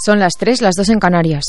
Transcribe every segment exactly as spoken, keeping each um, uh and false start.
Son las tres, las dos en Canarias.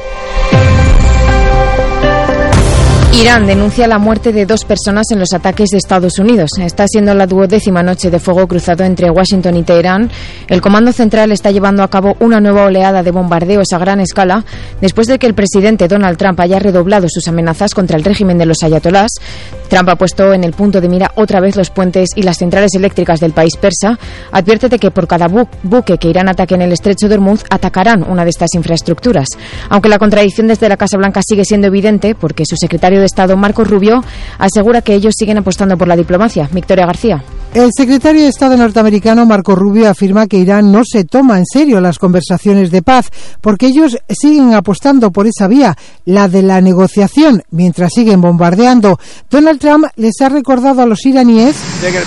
Irán denuncia la muerte de dos personas en los ataques de Estados Unidos. Está siendo la duodécima noche de fuego cruzado entre Washington y Teherán. El Comando Central está llevando a cabo una nueva oleada de bombardeos a gran escala después de que el presidente Donald Trump haya redoblado sus amenazas contra el régimen de los ayatolás. Trump ha puesto en el punto de mira otra vez los puentes y las centrales eléctricas del país persa. Advierte de que por cada bu- buque que Irán ataque en el estrecho de Hormuz atacarán una de estas infraestructuras. Aunque la contradicción desde la Casa Blanca sigue siendo evidente porque su secretario de Estado, Marco Rubio, asegura que ellos siguen apostando por la diplomacia. Victoria García. El secretario de Estado norteamericano, Marco Rubio, afirma que Irán no se toma en serio las conversaciones de paz porque ellos siguen apostando por esa vía, la de la negociación, mientras siguen bombardeando. Donald Trump les ha recordado a los iraníes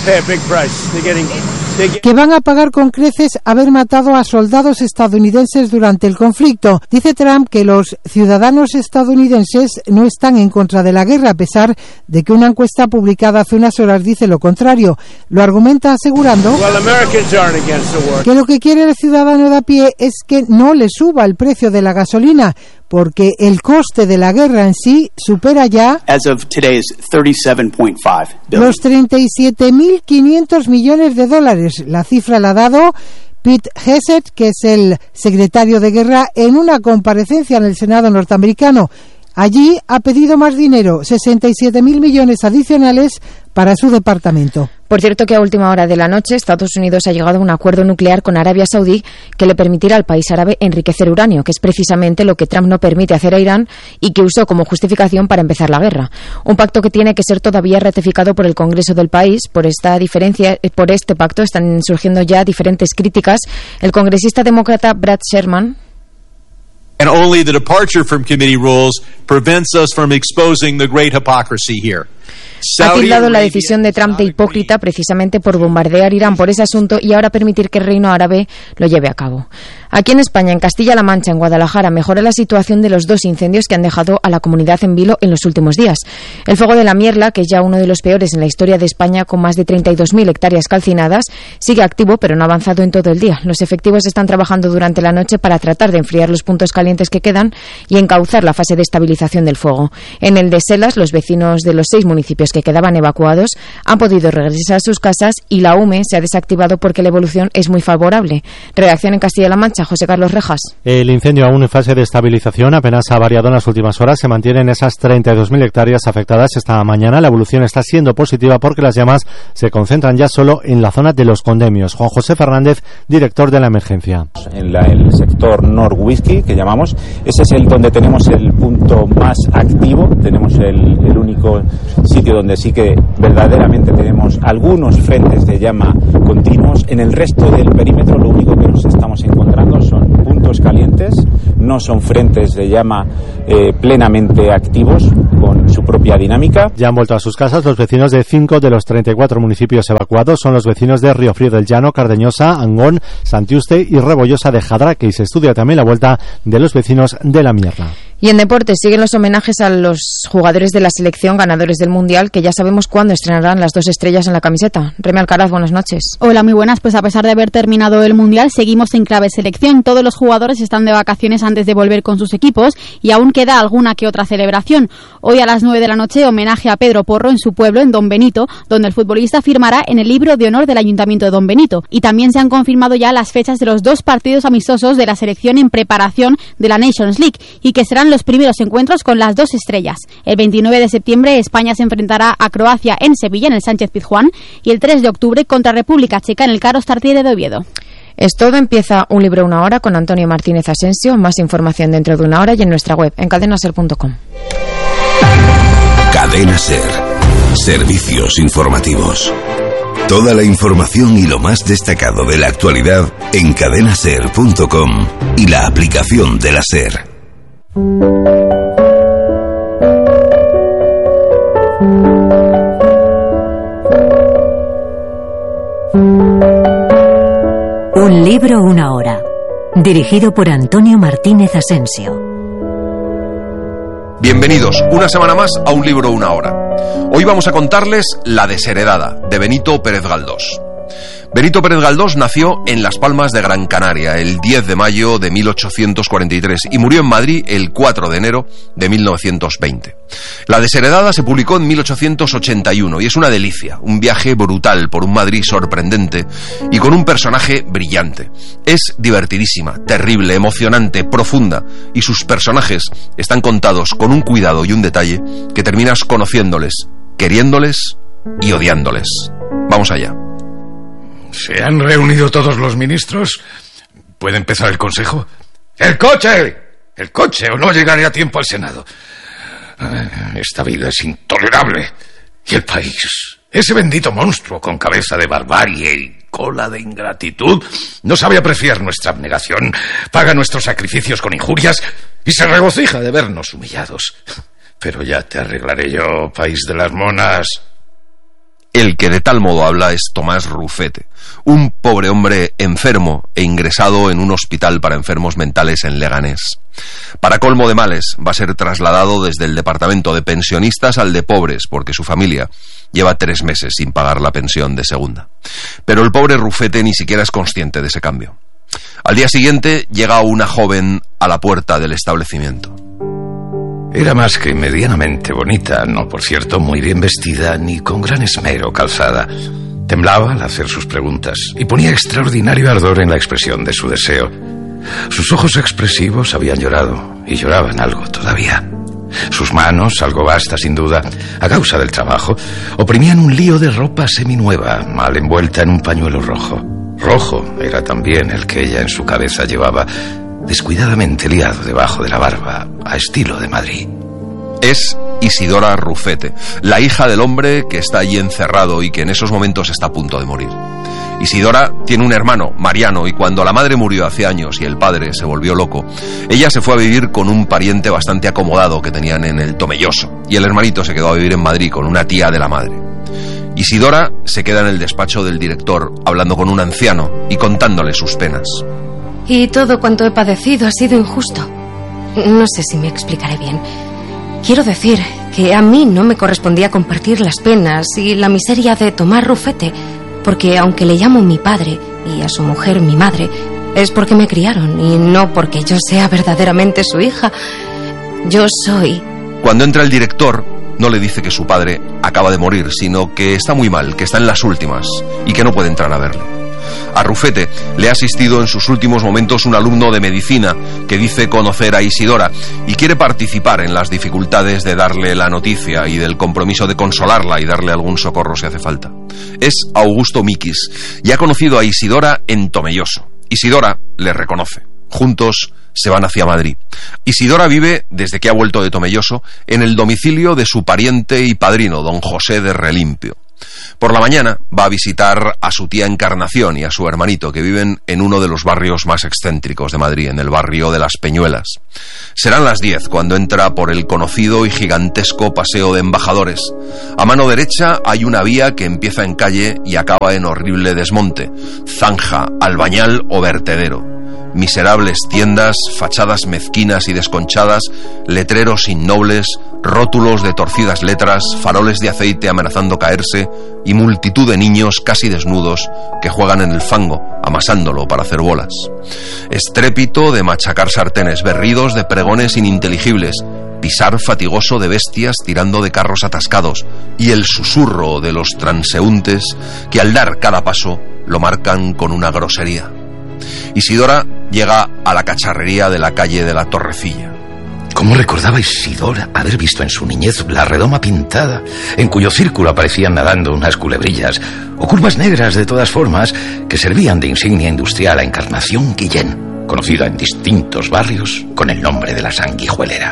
que van a pagar con creces haber matado a soldados estadounidenses durante el conflicto. Dice Trump que los ciudadanos estadounidenses no están en contra de la guerra, a pesar de que una encuesta publicada hace unas horas dice lo contrario. Lo argumenta asegurando que lo que quiere el ciudadano de a pie es que no le suba el precio de la gasolina, porque el coste de la guerra en sí supera ya As of today's thirty-seven point five billion. los treinta y siete mil quinientos millones de dólares. La cifra la ha dado Pete Hegseth, que es el secretario de Guerra, en una comparecencia en el Senado norteamericano. Allí ha pedido más dinero, sesenta y siete mil millones adicionales para su departamento. Por cierto que a última hora de la noche Estados Unidos ha llegado a un acuerdo nuclear con Arabia Saudí que le permitirá al país árabe enriquecer uranio, que es precisamente lo que Trump no permite hacer a Irán y que usó como justificación para empezar la guerra. Un pacto que tiene que ser todavía ratificado por el Congreso del país. Por esta diferencia, por este pacto están surgiendo ya diferentes críticas. El congresista demócrata Brad Sherman. And only the departure from committee rules prevents us from exposing the great hypocrisy here. Ha tildado la decisión de Trump de hipócrita precisamente por bombardear Irán por ese asunto y ahora permitir que el reino árabe lo lleve a cabo. Aquí en España, en Castilla-La Mancha, en Guadalajara, mejora la situación de los dos incendios que han dejado a la comunidad en vilo en los últimos días. El fuego de la Mierla, que es ya uno de los peores en la historia de España, con más de treinta y dos mil hectáreas calcinadas, sigue activo pero no ha avanzado en todo el día. Los efectivos están trabajando durante la noche para tratar de enfriar los puntos calientes que quedan y encauzar la fase de estabilización del fuego. En el de Selas, los vecinos de los seis municipios que quedaban evacuados han podido regresar a sus casas y la U M E se ha desactivado porque la evolución es muy favorable. Redacción en Castilla-La Mancha, José Carlos Rejas. El incendio aún en fase de estabilización apenas ha variado en las últimas horas. Se mantienen esas treinta y dos mil hectáreas afectadas esta mañana. La evolución está siendo positiva porque las llamas se concentran ya solo en la zona de los condemios. Juan José Fernández, director de la emergencia. En la, el sector Nord-Whisky, que llamamos, ese es el donde tenemos el punto más activo. Tenemos el, el único sitio donde sí que verdaderamente tenemos algunos frentes de llama continuos. En el resto del perímetro lo único que nos estamos encontrando son puntos calientes, no son frentes de llama eh, plenamente activos con su propia dinámica. Ya han vuelto a sus casas los vecinos de cinco de los treinta y cuatro municipios evacuados. Son los vecinos de Riofrío del Llano, Cardeñosa, Angón, Santiuste y Rebollosa de Jadraque, y se estudia también la vuelta de los vecinos de la Mierla. Y en deportes siguen los homenajes a los jugadores de la selección ganadores del Mundial, que ya sabemos cuándo estrenarán las dos estrellas en la camiseta. Remy Alcaraz, buenas noches. Hola, muy buenas. Pues a pesar de haber terminado el Mundial, seguimos en clave selección. Todos los jugadores están de vacaciones antes de volver con sus equipos y aún queda alguna que otra celebración. Hoy a las nueve de la noche, homenaje a Pedro Porro en su pueblo, en Don Benito, donde el futbolista firmará en el libro de honor del Ayuntamiento de Don Benito. Y también se han confirmado ya las fechas de los dos partidos amistosos de la selección en preparación de la Nations League y que serán los primeros encuentros con las dos estrellas. El veintinueve de septiembre España se enfrentará a Croacia en Sevilla, en el Sánchez Pizjuán, y el tres de octubre contra República Checa en el Carlos Tartiere de Oviedo. Es todo. Empieza Un libro una hora con Antonio Martínez Asensio. Más información dentro de una hora y en nuestra web en cadena ser punto com. Cadena Ser. Servicios informativos. Toda la información y lo más destacado de la actualidad en cadena ser punto com y la aplicación de la SER. Un libro, una hora. Dirigido por Antonio Martínez Asensio. Bienvenidos una semana más a Un libro, una hora. Hoy vamos a contarles La desheredada, de Benito Pérez Galdós. Benito Pérez Galdós nació en Las Palmas de Gran Canaria el diez de mayo de mil ochocientos cuarenta y tres y murió en Madrid el cuatro de enero de mil novecientos veinte. La Desheredada se publicó en mil ochocientos ochenta y uno y es una delicia, un viaje brutal por un Madrid sorprendente y con un personaje brillante. Es divertidísima, terrible, emocionante, profunda, y sus personajes están contados con un cuidado y un detalle que terminas conociéndoles, queriéndoles y odiándoles. Vamos allá. ¿Se han reunido todos los ministros? ¿Puede empezar el consejo? ¡El coche! ¡El coche! O no llegaré a tiempo al Senado. Esta vida es intolerable. Y el país, ese bendito monstruo con cabeza de barbarie y cola de ingratitud, no sabe apreciar nuestra abnegación, paga nuestros sacrificios con injurias y se regocija de vernos humillados. Pero ya te arreglaré yo, país de las monas. El que de tal modo habla es Tomás Rufete, un pobre hombre enfermo e ingresado en un hospital para enfermos mentales en Leganés. Para colmo de males, va a ser trasladado desde el departamento de pensionistas al de pobres, porque su familia lleva tres meses sin pagar la pensión de segunda. Pero el pobre Rufete ni siquiera es consciente de ese cambio. Al día siguiente llega una joven a la puerta del establecimiento. Era más que medianamente bonita, no por cierto muy bien vestida ni con gran esmero calzada. Temblaba al hacer sus preguntas y ponía extraordinario ardor en la expresión de su deseo. Sus ojos expresivos habían llorado y lloraban algo todavía. Sus manos, algo vastas sin duda, a causa del trabajo, oprimían un lío de ropa seminueva, mal envuelta en un pañuelo rojo. Rojo era también el que ella en su cabeza llevaba, descuidadamente liado debajo de la barba, a estilo de Madrid. Es Isidora Rufete, la hija del hombre que está allí encerrado y que en esos momentos está a punto de morir. Isidora tiene un hermano, Mariano, y cuando la madre murió hace años y el padre se volvió loco, ella se fue a vivir con un pariente bastante acomodado que tenían en el Tomelloso, y el hermanito se quedó a vivir en Madrid con una tía de la madre. Isidora se queda en el despacho del director hablando con un anciano y contándole sus penas. Y todo cuanto he padecido ha sido injusto. No sé si me explicaré bien. Quiero decir que a mí no me correspondía compartir las penas y la miseria de Tomás Rufete, porque aunque le llamo mi padre y a su mujer mi madre, es porque me criaron y no porque yo sea verdaderamente su hija. Yo soy... Cuando entra el director, no le dice que su padre acaba de morir, sino que está muy mal, que está en las últimas y que no puede entrar a verle. A Rufete le ha asistido en sus últimos momentos un alumno de medicina que dice conocer a Isidora y quiere participar en las dificultades de darle la noticia y del compromiso de consolarla y darle algún socorro si hace falta. Es Augusto Miquis y ha conocido a Isidora en Tomelloso. Isidora le reconoce. Juntos se van hacia Madrid. Isidora vive, desde que ha vuelto de Tomelloso, en el domicilio de su pariente y padrino, don José de Relimpio. Por la mañana va a visitar a su tía Encarnación y a su hermanito, que viven en uno de los barrios más excéntricos de Madrid, en el barrio de Las Peñuelas. Serán las diez cuando entra por el conocido y gigantesco Paseo de Embajadores. A mano derecha hay una vía que empieza en calle y acaba en horrible desmonte, zanja, albañal o vertedero. Miserables tiendas, fachadas mezquinas y desconchadas, letreros innobles, rótulos de torcidas letras, faroles de aceite amenazando caerse y multitud de niños casi desnudos que juegan en el fango, amasándolo para hacer bolas. Estrépito de machacar sartenes, berridos de pregones ininteligibles, pisar fatigoso de bestias tirando de carros atascados y el susurro de los transeúntes que al dar cada paso lo marcan con una grosería. Isidora llega a la cacharrería de la calle de la Torrecilla. ¿Cómo recordaba Isidora haber visto en su niñez la redoma pintada, en cuyo círculo aparecían nadando unas culebrillas, o curvas negras de todas formas que servían de insignia industrial a Encarnación Guillén, conocida en distintos barrios con el nombre de la sanguijuelera?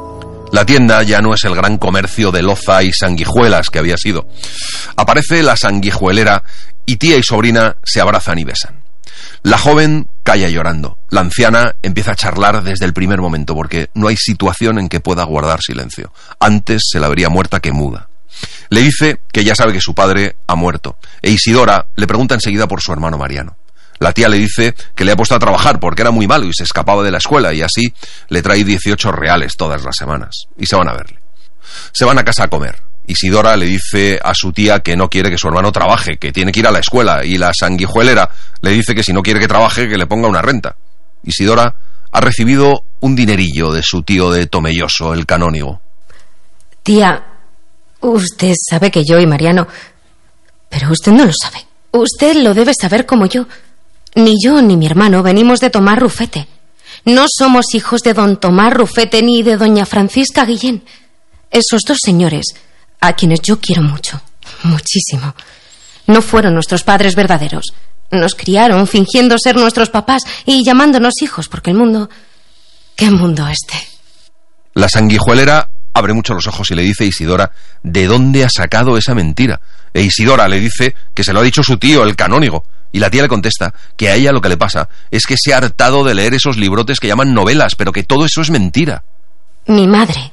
La tienda ya no es el gran comercio de loza y sanguijuelas que había sido. Aparece la sanguijuelera y tía y sobrina se abrazan y besan. La joven calla llorando. La anciana empieza a charlar desde el primer momento, porque no hay situación en que pueda guardar silencio. Antes se la vería muerta que muda. Le dice que ya sabe que su padre ha muerto, e Isidora le pregunta enseguida por su hermano Mariano. La tía le dice que le ha puesto a trabajar porque era muy malo y se escapaba de la escuela, y así le trae dieciocho reales todas las semanas, y se van a verle. Se van a casa a comer. Isidora le dice a su tía que no quiere que su hermano trabaje, que tiene que ir a la escuela, y la sanguijuelera le dice que si no quiere que trabaje, que le ponga una renta. Isidora ha recibido un dinerillo de su tío de Tomelloso, el canónigo. Tía, usted sabe que yo y Mariano... Pero usted no lo sabe. Usted lo debe saber como yo. Ni yo ni mi hermano venimos de Tomás Rufete. No somos hijos de don Tomás Rufete ni de doña Francisca Guillén. Esos dos señores, a quienes yo quiero mucho, muchísimo, no fueron nuestros padres verdaderos. Nos criaron fingiendo ser nuestros papás y llamándonos hijos, porque el mundo... ¿Qué mundo este? La sanguijuelera abre mucho los ojos y le dice a Isidora de dónde ha sacado esa mentira. E Isidora le dice que se lo ha dicho su tío, el canónigo. Y la tía le contesta que a ella lo que le pasa es que se ha hartado de leer esos librotes que llaman novelas, pero que todo eso es mentira. Mi madre...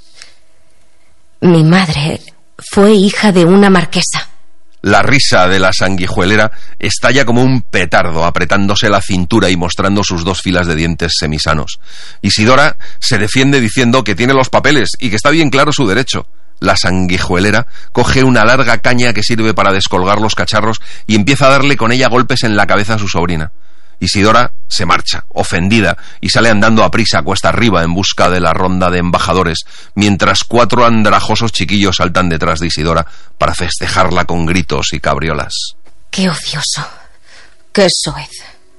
Mi madre fue hija de una marquesa. La risa de la sanguijuelera estalla como un petardo, apretándose la cintura y mostrando sus dos filas de dientes semisanos. Isidora se defiende diciendo que tiene los papeles y que está bien claro su derecho. La sanguijuelera coge una larga caña que sirve para descolgar los cacharros y empieza a darle con ella golpes en la cabeza a su sobrina. Isidora se marcha, ofendida, y sale andando a prisa cuesta arriba en busca de la ronda de embajadores, mientras cuatro andrajosos chiquillos saltan detrás de Isidora para festejarla con gritos y cabriolas. Qué ocioso, qué soez,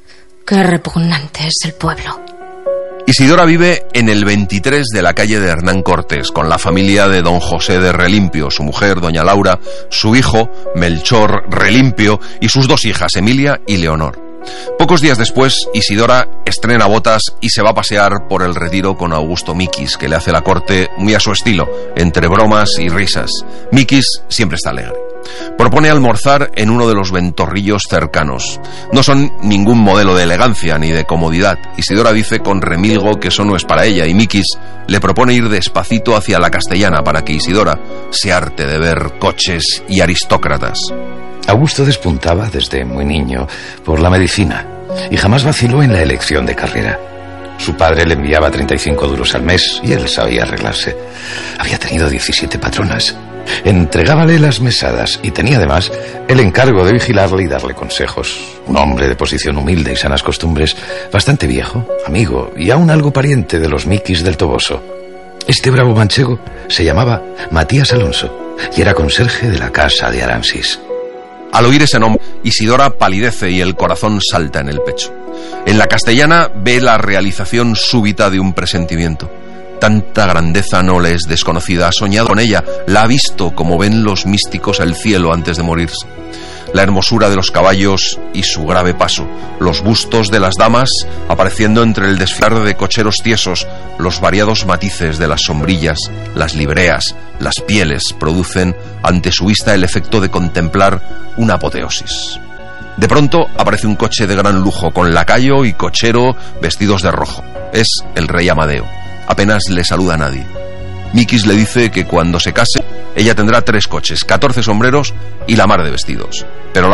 qué repugnante es el pueblo. Isidora vive en el veintitrés de la calle de Hernán Cortés, con la familia de don José de Relimpio, su mujer, doña Laura, su hijo, Melchor Relimpio, y sus dos hijas, Emilia y Leonor. Pocos días después, Isidora estrena botas y se va a pasear por el Retiro con Augusto Miquis, que le hace la corte muy a su estilo, entre bromas y risas. Miquis siempre está alegre. Propone almorzar en uno de los ventorrillos cercanos. No son ningún modelo de elegancia ni de comodidad. Isidora dice con remilgo que eso no es para ella, y Miquis le propone ir despacito hacia la Castellana para que Isidora se harte de ver coches y aristócratas. Augusto despuntaba desde muy niño por la medicina y jamás vaciló en la elección de carrera. Su padre le enviaba treinta y cinco duros al mes y él sabía arreglarse. Había tenido diecisiete patronas. Entregábale las mesadas y tenía además el encargo de vigilarle y darle consejos. Un hombre de posición humilde y sanas costumbres, bastante viejo, amigo y aún algo pariente de los Miquis del Toboso. Este bravo manchego se llamaba Matías Alonso y era conserje de la casa de Aransis. Al oír ese nombre, Isidora palidece y el corazón salta en el pecho. En la Castellana ve la realización súbita de un presentimiento. Tanta grandeza no le es desconocida, ha soñado con ella, la ha visto como ven los místicos el cielo antes de morirse. La hermosura de los caballos y su grave paso, los bustos de las damas apareciendo entre el desfilar de cocheros tiesos, los variados matices de las sombrillas, las libreas, las pieles producen ante su vista el efecto de contemplar una apoteosis. De pronto aparece un coche de gran lujo con lacayo y cochero vestidos de rojo. Es el rey Amadeo. Apenas le saluda a nadie. Miquis le dice que cuando se case ella tendrá tres coches, catorce sombreros y la mar de vestidos. Pero la